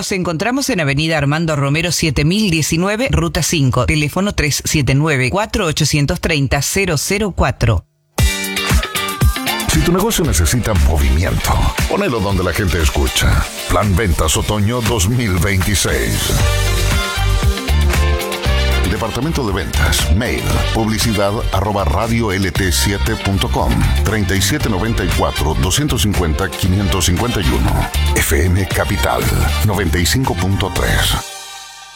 Nos encontramos en Avenida Armando Romero 7019, Ruta 5, teléfono 379-4830-004. Si tu negocio necesita movimiento, ponelo donde la gente escucha. Plan Ventas Otoño 2026. Departamento de Ventas, mail, publicidad@radiolt7.com, 3794-250-551, FM Capital, 95.3.